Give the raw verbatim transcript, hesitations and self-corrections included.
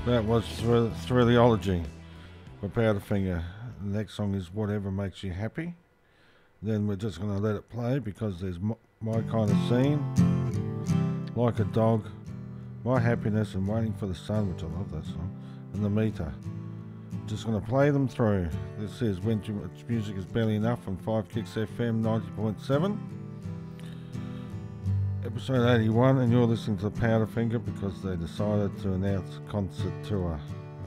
That was Thrilliology by Powderfinger. The next song is Whatever Makes You Happy. Then we're just going to let it play because there's my, my kind of scene, Like a Dog, My Happiness and Waiting for the Sun, which I love that song, and The Meter. Just going to play them through. This is When Too Much Music Is Barely Enough on five Kicks F M ninety point seven. Episode eighty-one, and you're listening to Powderfinger because they decided to announce a concert tour.